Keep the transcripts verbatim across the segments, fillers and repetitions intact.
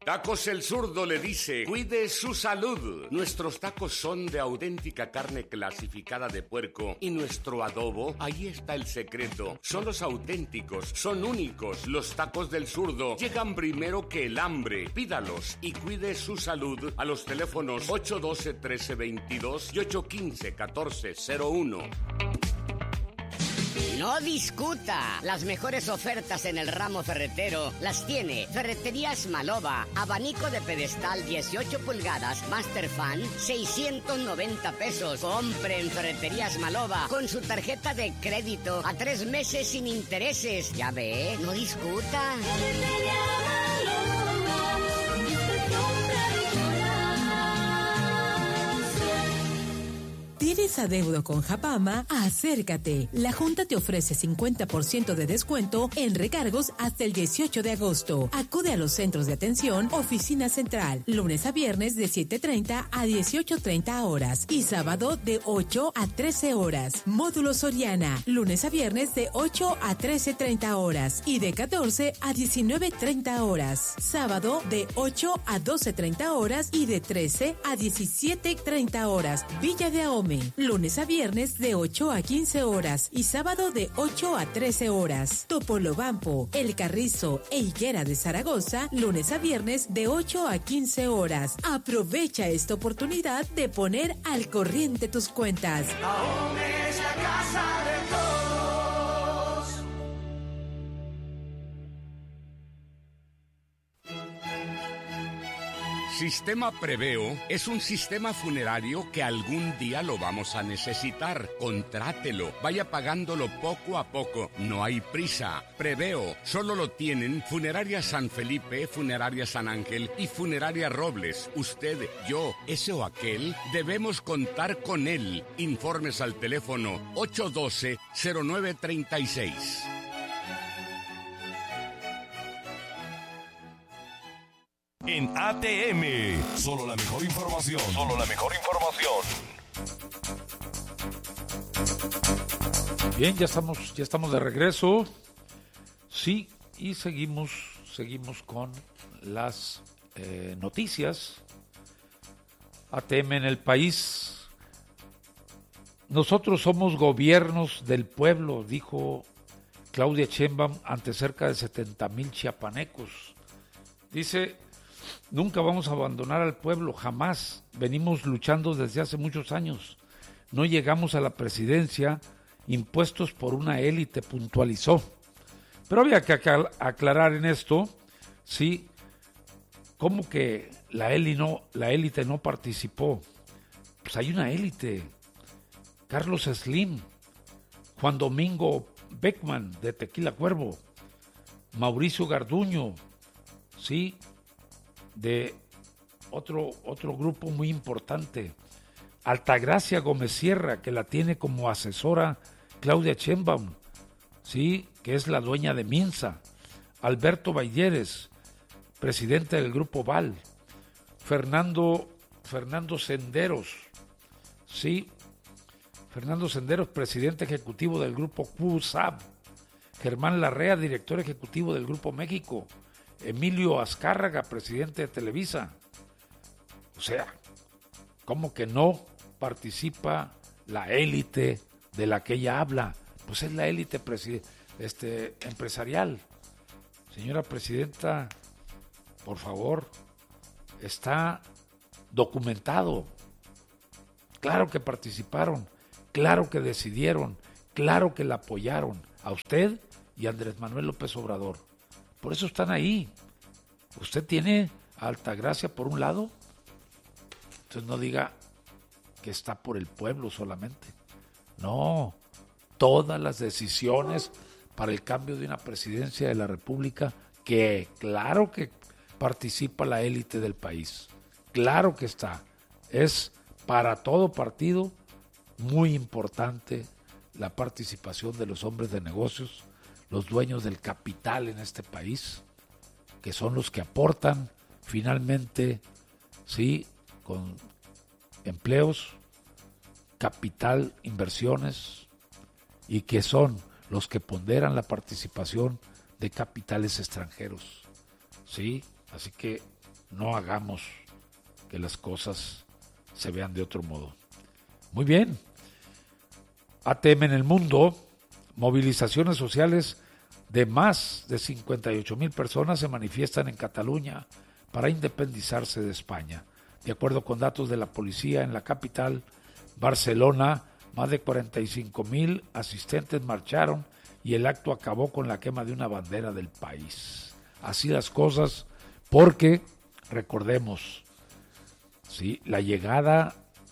Tacos El Zurdo le dice, cuide su salud. Nuestros tacos son de auténtica carne clasificada de puerco y nuestro adobo, ahí está el secreto. Son los auténticos, son únicos. Los tacos del Zurdo llegan primero que el hambre. Pídalos y cuide su salud a los teléfonos ocho uno dos, uno tres dos dos y ocho uno cinco, uno cuatro cero uno. No discuta. Las mejores ofertas en el ramo ferretero las tiene Ferreterías Maloba. Abanico de pedestal dieciocho pulgadas, Master Fan, seiscientos noventa pesos. Compre en Ferreterías Maloba con su tarjeta de crédito a tres meses sin intereses. Ya ve, no discuta. ¿Tienes adeudo con Japama? Acércate. La Junta te ofrece cincuenta por ciento de descuento en recargos hasta el dieciocho de agosto. Acude a los centros de atención, oficina central, lunes a viernes de siete treinta a dieciocho treinta horas y sábado de ocho a trece horas. Módulo Soriana, lunes a viernes de ocho a trece treinta horas y de catorce a diecinueve treinta horas. Sábado de ocho a doce treinta horas y de trece a diecisiete treinta horas. Villa de Ahome, lunes a viernes de ocho a quince horas y sábado de ocho a trece horas. Topolobampo, El Carrizo e Higuera de Zaragoza, lunes a viernes de ocho a quince horas. Aprovecha esta oportunidad de poner al corriente tus cuentas. Ahome es la casa de todos. Sistema Preveo es un sistema funerario que algún día lo vamos a necesitar. Contrátelo, vaya pagándolo poco a poco. No hay prisa. Preveo solo lo tienen Funeraria San Felipe, Funeraria San Ángel y Funeraria Robles. Usted, yo, ese o aquel, debemos contar con él. Informes al teléfono ocho uno dos, cero nueve tres seis. En A T M, solo la mejor información. Solo la mejor información. Bien, ya estamos, ya estamos de regreso. Sí, y seguimos, seguimos con las eh, noticias. A T M en el país. Nosotros somos gobiernos del pueblo, dijo Claudia Sheinbaum ante cerca de setenta mil chiapanecos. Dice: nunca vamos a abandonar al pueblo, jamás. Venimos luchando desde hace muchos años. No llegamos a la presidencia impuestos por una élite, puntualizó. Pero había que aclarar en esto, sí, cómo que la élite no, la élite no participó. Pues hay una élite. Carlos Slim, Juan Domingo Beckman de Tequila Cuervo, Mauricio Garduño, sí, de otro, otro grupo muy importante, Altagracia Gómez Sierra, que la tiene como asesora Claudia Sheinbaum, sí, que es la dueña de Minsa, Alberto Balleres, presidente del grupo Val, Fernando, Fernando Senderos, sí, Fernando Senderos, presidente ejecutivo del grupo Q S A B, Germán Larrea, director ejecutivo del Grupo México, Emilio Azcárraga, presidente de Televisa. O sea, ¿cómo que no participa la élite de la que ella habla? Pues es la élite preside- este, empresarial. Señora presidenta, por favor, está documentado. Claro que participaron, claro que decidieron, claro que la apoyaron a usted y a Andrés Manuel López Obrador. Por eso están ahí. Usted tiene a Altagracia por un lado, entonces no diga que está por el pueblo solamente. No, todas las decisiones para el cambio de una presidencia de la República, que claro que participa la élite del país, claro que está. Es para todo partido muy importante la participación de los hombres de negocios, los dueños del capital en este país, que son los que aportan finalmente, sí, con empleos, capital, inversiones, y que son los que ponderan la participación de capitales extranjeros, sí, así que no hagamos que las cosas se vean de otro modo. Muy bien. A T M en el mundo, movilizaciones sociales de más de cincuenta y ocho mil personas se manifiestan en Cataluña para independizarse de España. De acuerdo con datos de la policía en la capital, Barcelona, más de cuarenta y cinco mil asistentes marcharon y el acto acabó con la quema de una bandera del país. Así las cosas, porque, recordemos, ¿sí?, la llegada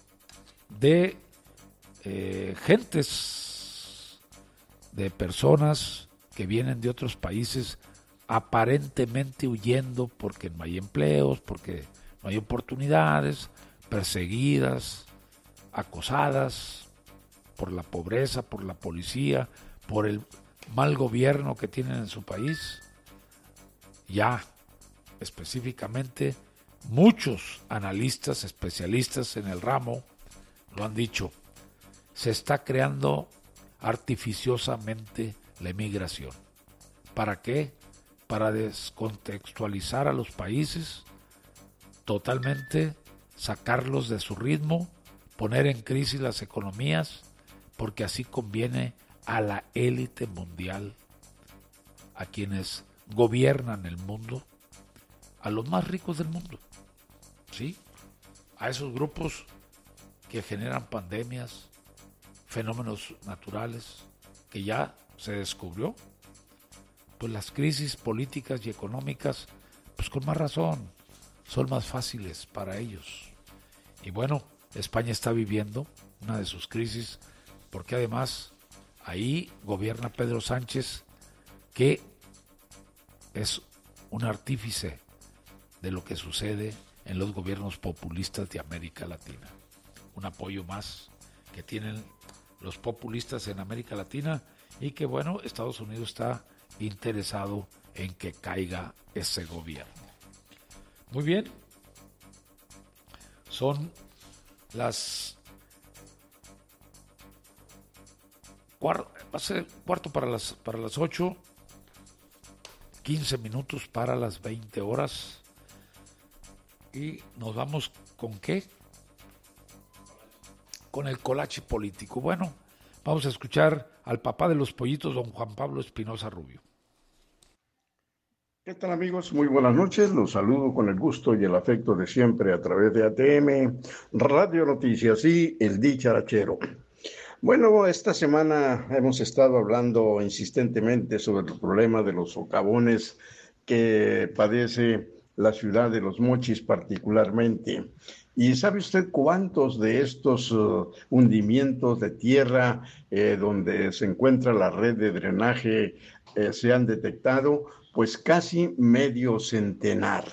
de eh, gentes, de personas que vienen de otros países aparentemente huyendo porque no hay empleos, porque no hay oportunidades, perseguidas, acosadas por la pobreza, por la policía, por el mal gobierno que tienen en su país. Ya específicamente muchos analistas, especialistas en el ramo lo han dicho, se está creando artificiosamente la emigración. ¿Para qué? Para descontextualizar a los países, totalmente sacarlos de su ritmo, poner en crisis las economías, porque así conviene a la élite mundial, a quienes gobiernan el mundo, a los más ricos del mundo, ¿sí? A esos grupos que generan pandemias, fenómenos naturales, que ya se descubrió, pues las crisis políticas y económicas, pues con más razón, son más fáciles para ellos. Y bueno, España está viviendo una de sus crisis, porque además ahí gobierna Pedro Sánchez, que es un artífice de lo que sucede en los gobiernos populistas de América Latina. Un apoyo más que tienen los populistas en América Latina y que, bueno, Estados Unidos está interesado en que caiga ese gobierno. Muy bien. Son las cuarto, va a ser cuarto para las para las ocho, quince minutos para las veinte horas. Y nos vamos con qué? Con el colache político. Bueno, vamos a escuchar al papá de los pollitos, don Juan Pablo Espinosa Rubio. ¿Qué tal, amigos? Muy buenas noches. Los saludo con el gusto y el afecto de siempre a través de A T M, Radio Noticias y El Dicharachero. Bueno, esta semana hemos estado hablando insistentemente sobre el problema de los socavones que padece la ciudad de Los Mochis particularmente. ¿Y sabe usted cuántos de estos uh, hundimientos de tierra eh, donde se encuentra la red de drenaje eh, se han detectado? Pues casi medio centenar.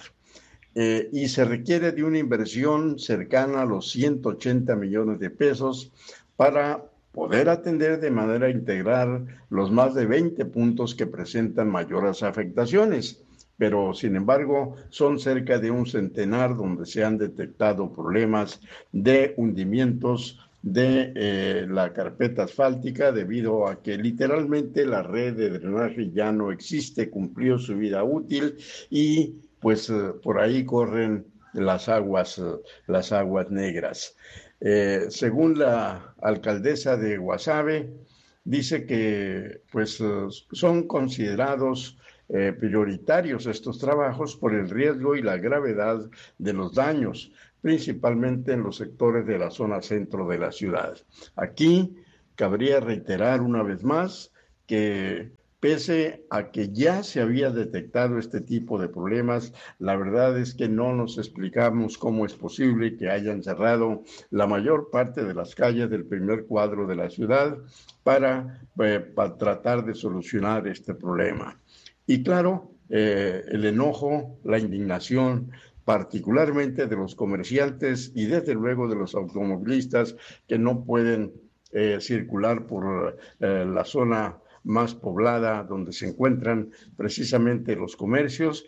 Eh, y se requiere de una inversión cercana a los ciento ochenta millones de pesos para poder atender de manera integral los más de veinte puntos que presentan mayores afectaciones. Pero, sin embargo, son cerca de un centenar donde se han detectado problemas de hundimientos de eh, la carpeta asfáltica debido a que literalmente la red de drenaje ya no existe, cumplió su vida útil y pues eh, por ahí corren las aguas, eh, las aguas negras. Eh, según la alcaldesa de Guasave, dice que pues eh, son considerados Eh, prioritarios estos trabajos por el riesgo y la gravedad de los daños, principalmente en los sectores de la zona centro de la ciudad. Aquí cabría reiterar una vez más que pese a que ya se había detectado este tipo de problemas, la verdad es que no nos explicamos cómo es posible que hayan cerrado la mayor parte de las calles del primer cuadro de la ciudad para, eh, para tratar de solucionar este problema. Y claro, eh, el enojo, la indignación, particularmente de los comerciantes y desde luego de los automovilistas que no pueden eh, circular por eh, la zona más poblada donde se encuentran precisamente los comercios,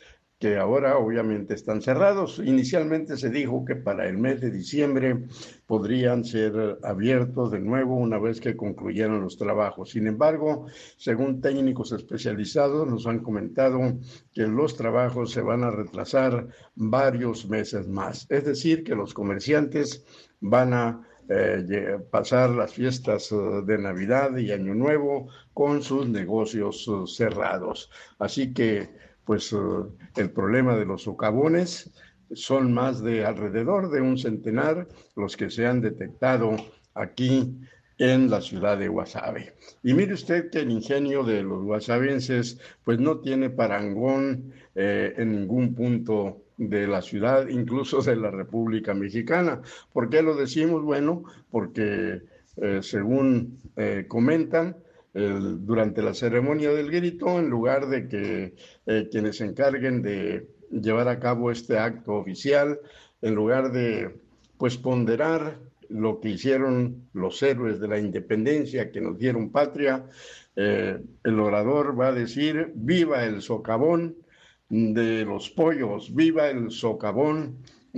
que ahora obviamente están cerrados. Inicialmente se dijo que para el mes de diciembre podrían ser abiertos de nuevo una vez que concluyeran los trabajos. Sin embargo, según técnicos especializados nos han comentado que los trabajos se van a retrasar varios meses más. Es decir, que los comerciantes van a eh, pasar las fiestas de Navidad y Año Nuevo con sus negocios cerrados. Así que pues uh, el problema de los socavones son más de alrededor de un centenar los que se han detectado aquí en la ciudad de Guasave. Y mire usted que el ingenio de los guasavenses pues no tiene parangón eh, en ningún punto de la ciudad, incluso de la República Mexicana. ¿Por qué lo decimos? Bueno, porque eh, según eh, comentan, El, durante la ceremonia del grito, en lugar de que eh, quienes se encarguen de llevar a cabo este acto oficial, en lugar de pues ponderar lo que hicieron los héroes de la independencia que nos dieron patria, eh, el orador va a decir: viva el socavón de los pollos, viva el socavón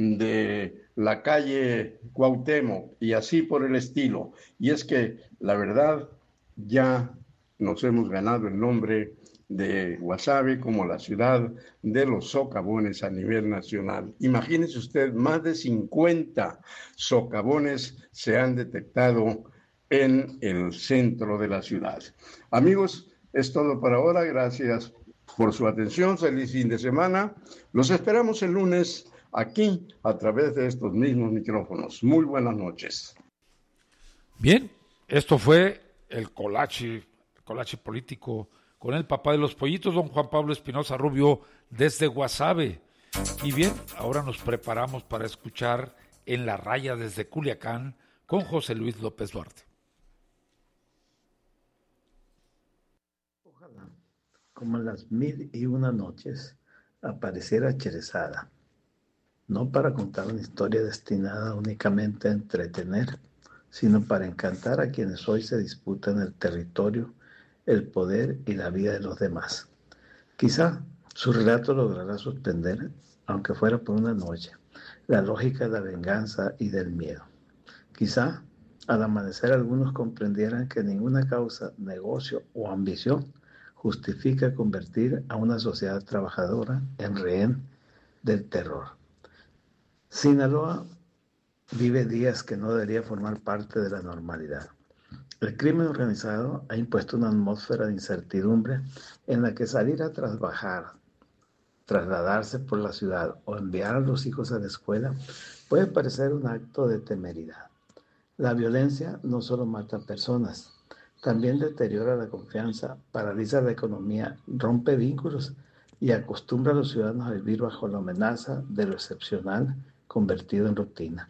de la calle Cuauhtémoc, y así por el estilo. Y es que la verdad, ya nos hemos ganado el nombre de Guasave como la ciudad de los socavones a nivel nacional. Imagínese usted, más de cincuenta socavones se han detectado en el centro de la ciudad. Amigos, es todo por ahora. Gracias por su atención. Feliz fin de semana. Los esperamos el lunes aquí a través de estos mismos micrófonos. Muy buenas noches. Bien, esto fue el colache, el colache político con el papá de los pollitos, don Juan Pablo Espinosa Rubio, desde Guasave. Y bien, ahora nos preparamos para escuchar En la Raya desde Culiacán con José Luis López Duarte. Ojalá, como en las mil y una noches, apareciera Cherezada, no para contar una historia destinada únicamente a entretener, sino para encantar a quienes hoy se disputan el territorio, el poder y la vida de los demás. Quizá su relato logrará suspender, aunque fuera por una noche, la lógica de la venganza y del miedo. Quizá al amanecer algunos comprendieran que ninguna causa, negocio o ambición justifica convertir a una sociedad trabajadora en rehén del terror. Sinaloa vive días que no debería formar parte de la normalidad. El crimen organizado ha impuesto una atmósfera de incertidumbre en la que salir a trabajar, trasladarse por la ciudad o enviar a los hijos a la escuela puede parecer un acto de temeridad. La violencia no solo mata personas, también deteriora la confianza, paraliza la economía, rompe vínculos y acostumbra a los ciudadanos a vivir bajo la amenaza de lo excepcional convertido en rutina.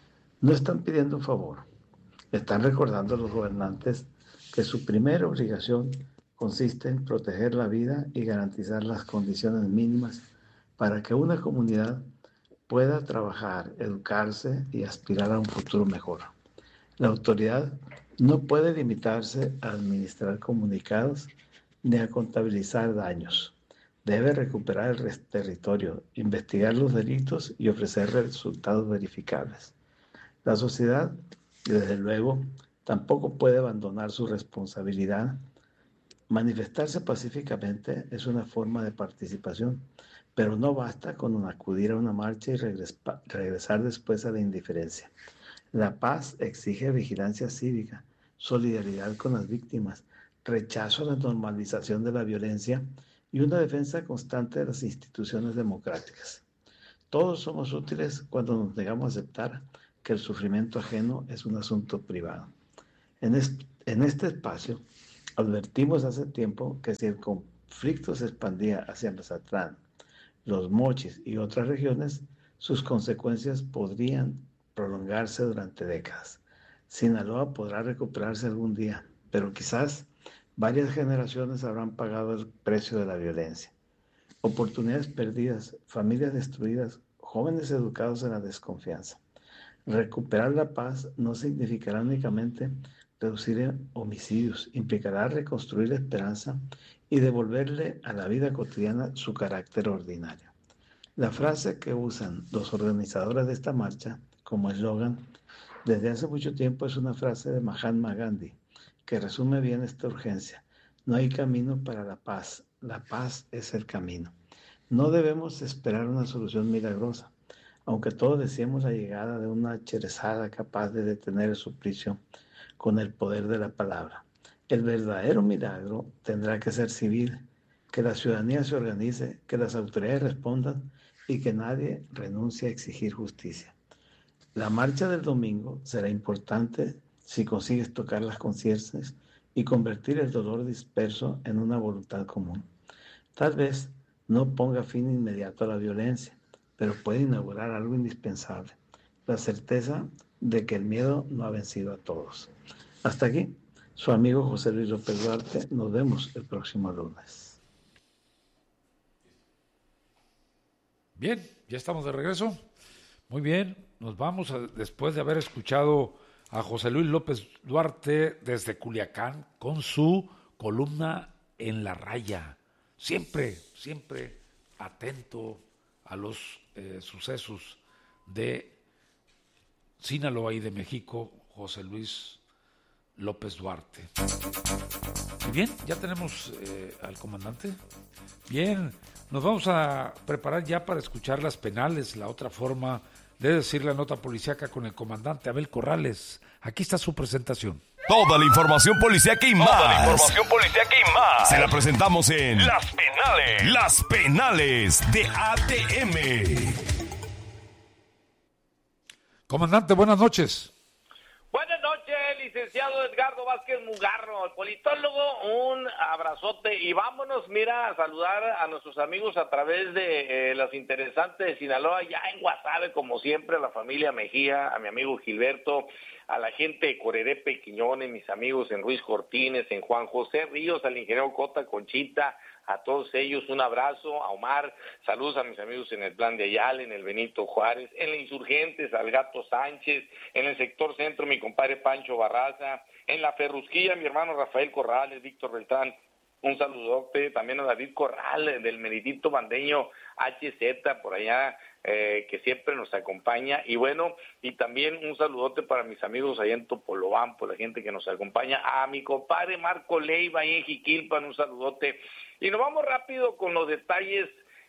No están pidiendo un favor, están recordando a los gobernantes que su primera obligación consiste en proteger la vida y garantizar las condiciones mínimas para que una comunidad pueda trabajar, educarse y aspirar a un futuro mejor. La autoridad no puede limitarse a administrar comunicados ni a contabilizar daños. Debe recuperar el territorio, investigar los delitos y ofrecer resultados verificables. La sociedad, desde luego, tampoco puede abandonar su responsabilidad. Manifestarse pacíficamente es una forma de participación, pero no basta con acudir a una marcha y regresar después a la indiferencia. La paz exige vigilancia cívica, solidaridad con las víctimas, rechazo a la normalización de la violencia y una defensa constante de las instituciones democráticas. Todos somos útiles cuando nos negamos a aceptar que el sufrimiento ajeno es un asunto privado. En este, en este espacio advertimos hace tiempo que si el conflicto se expandía hacia Mazatlán, Los Mochis y otras regiones, sus consecuencias podrían prolongarse durante décadas. Sinaloa podrá recuperarse algún día, pero quizás varias generaciones habrán pagado el precio de la violencia. Oportunidades perdidas, familias destruidas, jóvenes educados en la desconfianza. Recuperar la paz no significará únicamente reducir homicidios, implicará reconstruir la esperanza y devolverle a la vida cotidiana su carácter ordinario. La frase que usan los organizadores de esta marcha como eslogan desde hace mucho tiempo es una frase de Mahatma Gandhi que resume bien esta urgencia. No hay camino para la paz, la paz es el camino. No debemos esperar una solución milagrosa, aunque todos deseemos la llegada de una Cherezada capaz de detener el suplicio con el poder de la palabra. El verdadero milagro tendrá que ser civil, que la ciudadanía se organice, que las autoridades respondan y que nadie renuncie a exigir justicia. La marcha del domingo será importante si consigues tocar las conciencias y convertir el dolor disperso en una voluntad común. Tal vez no ponga fin inmediato a la violencia, pero puede inaugurar algo indispensable, la certeza de que el miedo no ha vencido a todos. Hasta aquí, su amigo José Luis López Duarte. Nos vemos el próximo lunes. Bien, ya estamos de regreso. Muy bien, nos vamos a, después de haber escuchado a José Luis López Duarte desde Culiacán con su columna En la Raya. Siempre, siempre atento a los eh, sucesos de Sinaloa y de México, José Luis López Duarte. Y bien, ya tenemos eh, al comandante. Bien, nos vamos a preparar ya para escuchar las penales, la otra forma de decir la nota policíaca con el comandante Abel Corrales. Aquí está su presentación. Toda la información policíaca y más. Toda la información policíaca y más. Se la presentamos en Las Penales. Las Penales de A T M. Comandante, buenas noches. Buenas noches, licenciado Edgardo Vázquez Mugarro, el politólogo, un abrazote y vámonos, mira, a saludar a nuestros amigos a través de eh, los interesantes de Sinaloa, ya en Guasave, como siempre, a la familia Mejía, a mi amigo Gilberto, a la gente de Corerepe, Quiñones, mis amigos en Ruiz Cortines, en Juan José Ríos, al ingeniero Cota, Conchita, a todos ellos un abrazo, a Omar, saludos a mis amigos en el Plan de Ayala, en el Benito Juárez, en la Insurgentes, al Gato Sánchez, en el sector centro, mi compadre Pancho Barraza, en la Ferrusquilla, mi hermano Rafael Corrales, Víctor Beltrán, un saludote, también a David Corral, del meritito bandeño H Z, por allá, eh, que siempre nos acompaña, y bueno, y también un saludote para mis amigos allá en Topolobampo, la gente que nos acompaña, a mi compadre Marco Leiva ahí en Jiquilpan, un saludote, y nos vamos rápido con los detalles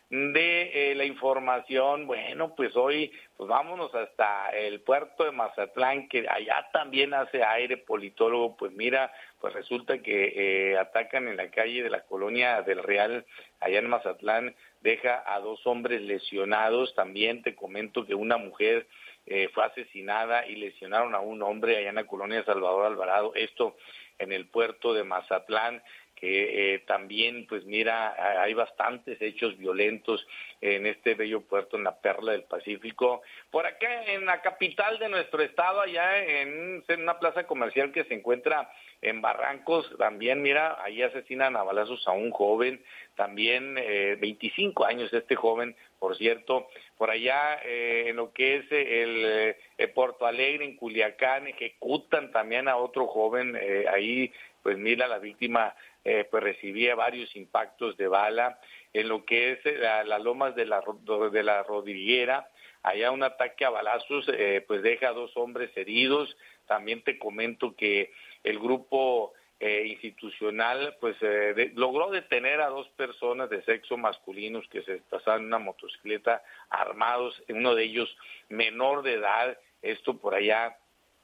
de eh, la información. Bueno, pues hoy pues vámonos hasta el puerto de Mazatlán, que allá también hace aire, politólogo. Pues mira, pues resulta que eh, atacan en la calle de la colonia del Real, allá en Mazatlán, deja a dos hombres lesionados. También te comento que una mujer eh, fue asesinada y lesionaron a un hombre allá en la colonia Salvador Alvarado, esto en el puerto de Mazatlán. Que eh, también, pues mira, hay bastantes hechos violentos en este bello puerto, en la perla del Pacífico. Por acá, en la capital de nuestro estado, allá en, en una plaza comercial que se encuentra en Barrancos, también, mira, ahí asesinan a balazos a un joven, también eh, veinticinco años este joven, por cierto. Por allá, eh, en lo que es el eh, Porto Alegre, en Culiacán, ejecutan también a otro joven, eh, ahí, pues mira, la víctima eh, pues recibía varios impactos de bala. En lo que es la, las lomas de la, de la Rodriguera, allá un ataque a balazos, eh, pues deja a dos hombres heridos. También te comento que el grupo eh, institucional pues eh, de, logró detener a dos personas de sexo masculino que se pasaban en una motocicleta armados, uno de ellos menor de edad, esto por allá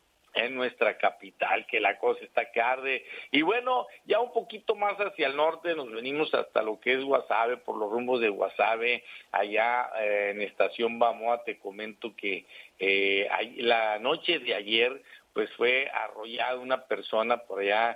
en nuestra capital, que la cosa está que arde. Y bueno, ya un poquito más hacia el norte nos venimos hasta lo que es Guasave, por los rumbos de Guasave, allá eh, en Estación Bamoa. Te comento que eh, la noche de ayer pues fue arrollada una persona por allá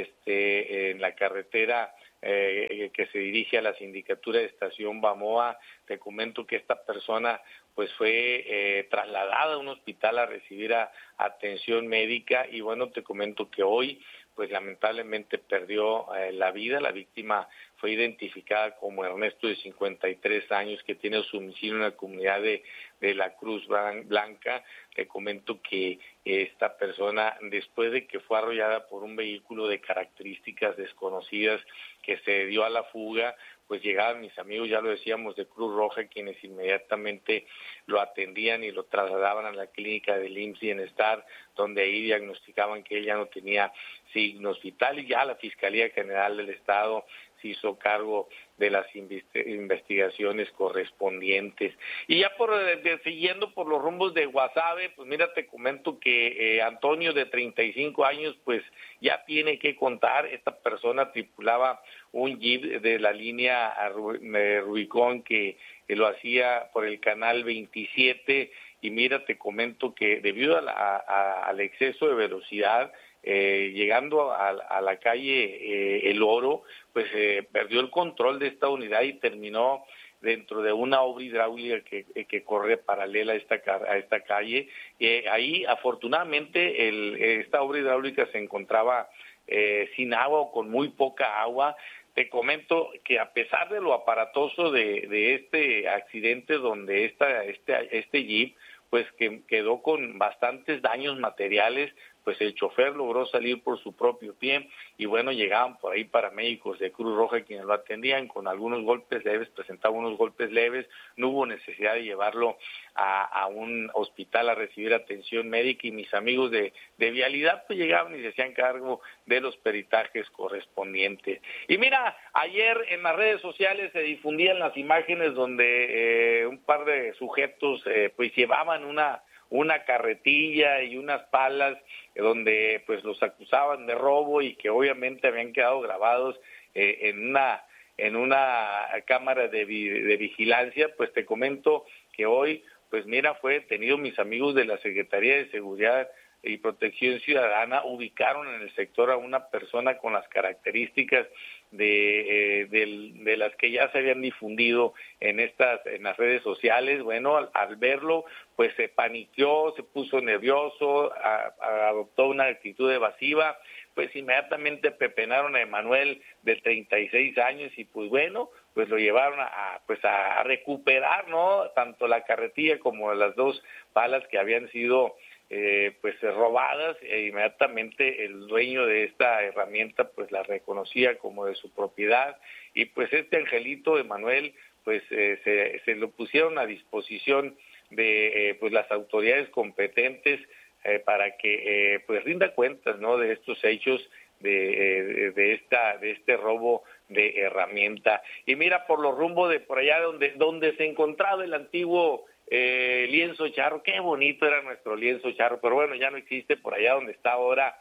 este en la carretera eh, que se dirige a la sindicatura de Estación Bamoa. Te comento que esta persona pues fue eh, trasladada a un hospital a recibir a, atención médica, y bueno, te comento que hoy pues lamentablemente perdió eh, la vida. La víctima fue identificada como Ernesto, de cincuenta y tres años, que tiene su domicilio en la comunidad de, de la Cruz Blanca. Te comento que esta persona, después de que fue arrollada por un vehículo de características desconocidas que se dio a la fuga, pues llegaban mis amigos, ya lo decíamos, de Cruz Roja, quienes inmediatamente lo atendían y lo trasladaban a la clínica del I M S S Bienestar, donde ahí diagnosticaban que él ya no tenía signos vitales. Ya la Fiscalía General del Estado se hizo cargo de las investigaciones correspondientes. Y ya por de, siguiendo por los rumbos de Guasave, pues mira, te comento que eh, Antonio, de treinta y cinco años, pues ya tiene que contar. Esta persona tripulaba un jeep de la línea Rubicón que, que lo hacía por el canal veintisiete, y mira, te comento que debido a la, a, al exceso de velocidad, Eh, llegando a, a la calle eh, El Oro, pues eh, perdió el control de esta unidad y terminó dentro de una obra hidráulica que, que corre paralela a esta, a esta calle. Eh, ahí, afortunadamente, el, esta obra hidráulica se encontraba eh, sin agua o con muy poca agua. Te comento que a pesar de lo aparatoso de, de este accidente, donde esta, este, este jeep pues que quedó con bastantes daños materiales, pues el chofer logró salir por su propio pie, y bueno, llegaban por ahí paramédicos de Cruz Roja quienes lo atendían con algunos golpes leves, presentaba unos golpes leves, no hubo necesidad de llevarlo a, a un hospital a recibir atención médica, y mis amigos de, de Vialidad pues llegaban y se hacían cargo de los peritajes correspondientes. Y mira, ayer en las redes sociales se difundían las imágenes donde eh, un par de sujetos eh, pues llevaban una una carretilla y unas palas donde pues los acusaban de robo y que obviamente habían quedado grabados eh, en una en una cámara de, vi, de vigilancia. Pues te comento que hoy, pues mira, fue detenido. Mis amigos de la Secretaría de Seguridad y Protección Ciudadana ubicaron en el sector a una persona con las características de, eh, de, de las que ya se habían difundido en estas en las redes sociales. Bueno, al, al verlo, pues se paniqueó, se puso nervioso, a, a, adoptó una actitud evasiva. Pues inmediatamente pepenaron a Emanuel, de treinta y seis años, y pues bueno, pues lo llevaron a pues a, a recuperar, ¿no?, tanto la carretilla como las dos palas que habían sido eh, pues robadas, e inmediatamente el dueño de esta herramienta pues la reconocía como de su propiedad, y pues este angelito Emanuel pues eh, se, se lo pusieron a disposición de eh, pues las autoridades competentes eh, para que eh, pues rinda cuentas, ¿no?, de estos hechos, de, de esta de este robo de herramienta. Y mira, por los rumbos de por allá donde donde se encontraba el antiguo eh, lienzo charro, qué bonito era nuestro lienzo charro, pero bueno, ya no existe, por allá donde está ahora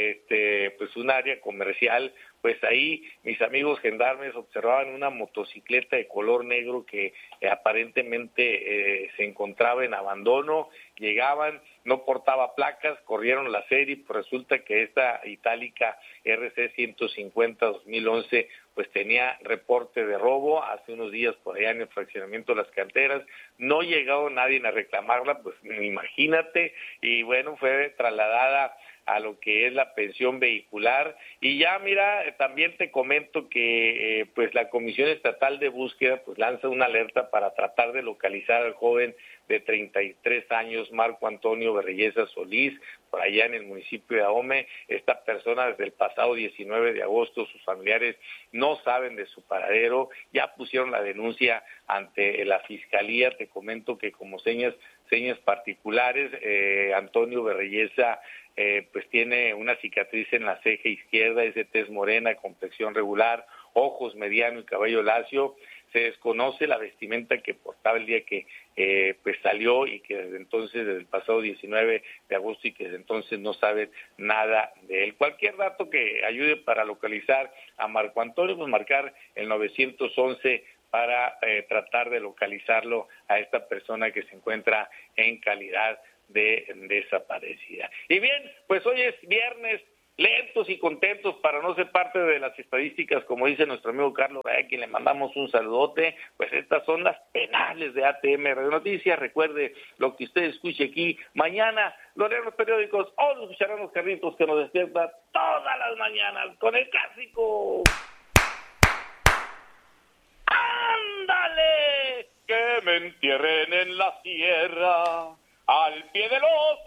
este pues un área comercial. Pues ahí mis amigos gendarmes observaban una motocicleta de color negro que eh, aparentemente eh, se encontraba en abandono. Llegaban, no portaba placas, corrieron la serie, pues resulta que esta itálica R C ciento cincuenta dos mil once pues tenía reporte de robo hace unos días por allá en el fraccionamiento de Las Canteras. No llegó nadie a reclamarla, pues imagínate, y bueno, fue trasladada a lo que es la pensión vehicular. Y ya mira, también te comento que eh, pues la Comisión Estatal de Búsqueda pues lanza una alerta para tratar de localizar al joven de treinta y tres años, Marco Antonio Berrellesa Solís, por allá en el municipio de Ahome. Esta persona desde el pasado diecinueve de agosto, sus familiares no saben de su paradero, ya pusieron la denuncia ante la Fiscalía. Te comento que como señas, señas particulares, eh, Antonio Berrellesa Eh, pues tiene una cicatriz en la ceja izquierda, es de tez morena, complexión regular, ojos mediano y cabello lacio. Se desconoce la vestimenta que portaba el día que eh, pues salió, y que desde entonces, desde el pasado diecinueve de agosto, y que desde entonces no saben nada de él. Cualquier dato que ayude para localizar a Marco Antonio, pues marcar el novecientos once para eh, tratar de localizarlo a esta persona que se encuentra en calidad de desaparecida. Y bien, pues hoy es viernes, lentos y contentos para no ser parte de las estadísticas, como dice nuestro amigo Carlos, a quien le mandamos un saludote. Pues estas son las penales de A T M Radio Noticias. Recuerde, lo que usted escuche aquí, mañana lo leen los periódicos, o lo escucharán los carritos que nos despiertan todas las mañanas con el clásico. ¡Ándale! Que me entierren en la sierra, al pie de los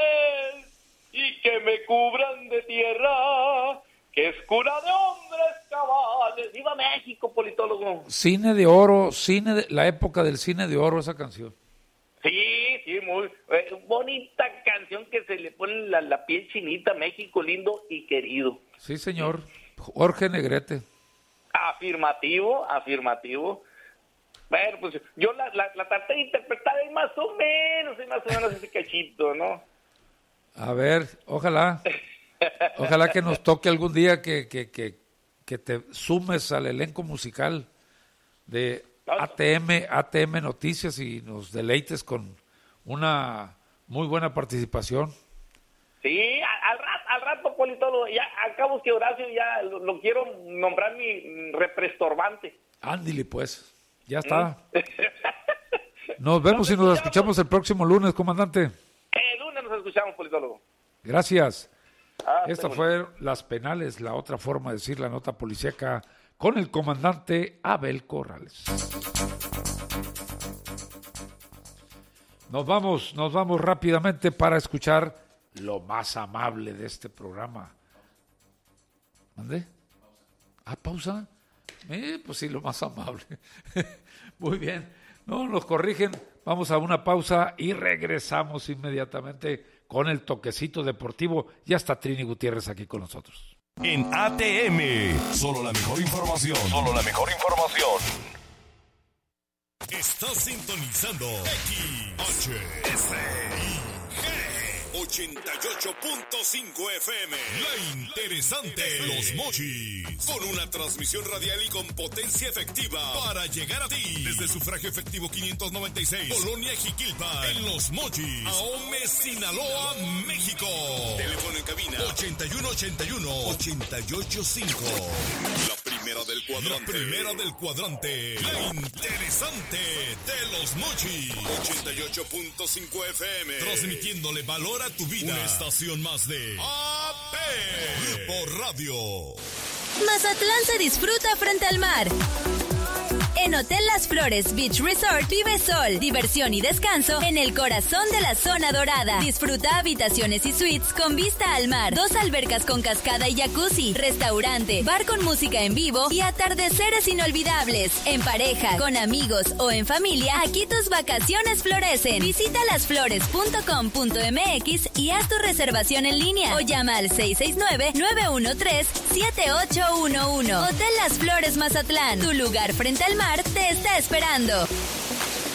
Magallanes, y que me cubran de tierra, que es cuna de hombres carnavales, ¡viva México, politólogo! Cine de oro, cine de, la época del cine de oro, esa canción. Sí, sí, muy eh, bonita canción que se le pone la, la piel chinita, México lindo y querido. Sí, señor. Jorge Negrete. Afirmativo, afirmativo. Bueno, pues yo la, la, la traté de interpretar y más o menos, y más o menos ese cachito, ¿no? A ver, ojalá, ojalá que nos toque algún día que, que, que, que te sumes al elenco musical de A T M, A T M Noticias y nos deleites con una muy buena participación. Sí, al rato, al rato, politólogo, ya acabo que Horacio ya lo, lo quiero nombrar mi represtorbante. Ándile pues, ya está. Nos vemos y nos escuchamos el próximo lunes, comandante. El lunes nos escuchamos, politólogo. Gracias. Ah, Estas fueron Las Penales, la otra forma de decir la nota policíaca con el comandante Abel Corrales. Nos vamos, nos vamos rápidamente para escuchar lo más amable de este programa. ¿Mande? ¿Ah, pausa? Eh, pues sí, lo más amable. Muy bien. No, nos corrigen. Vamos a una pausa y regresamos inmediatamente con el toquecito deportivo. Ya está Trini Gutiérrez aquí con nosotros. En A T M, solo la mejor información. Solo la mejor información. Estás sintonizando X H S I G ochenta y ocho punto cinco F M. La interesante Los Mochis. Con una transmisión radial y con potencia efectiva para llegar a ti. Desde sufragio efectivo quinientos noventa y seis, Colonia Jiquilpan, en Los Mochis, Ahome, Sinaloa, México. Teléfono en cabina ochenta y uno ochenta y uno ochenta y ocho cinco. La primera del cuadrante. La primera del cuadrante. La interesante de Los Mochis. ochenta y ocho punto cinco F M. Transmitiéndole valor a tu vida. Una estación más de A P Grupo Radio. Mazatlán se disfruta frente al mar. En Hotel Las Flores Beach Resort vive sol, diversión y descanso en el corazón de la zona dorada. Disfruta habitaciones y suites con vista al mar, dos albercas con cascada y jacuzzi, restaurante, bar con música en vivo y atardeceres inolvidables. En pareja, con amigos o en familia, aquí tus vacaciones florecen. Visita las flores punto com punto m x y haz tu reservación en línea o llama al seis seis nueve, nueve uno tres, siete ocho uno uno. Hotel Las Flores Mazatlán, tu lugar frente al mar te está esperando.